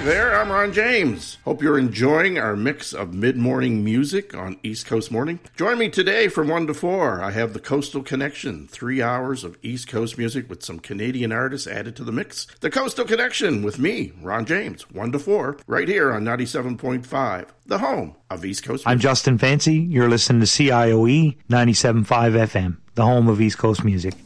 there, I'm Ron James. Hope you're enjoying our mix of mid-morning music on East Coast Morning. Join me today from 1 to 4. I have the Coastal Connection, 3 hours of East Coast music with some Canadian artists added to the mix. The Coastal Connection with me, Ron James, 1 to 4, right here on 97.5, the home of East Coast music. I'm Justin Fancy. You're listening to CIOE 97.5 FM, the home of East Coast music.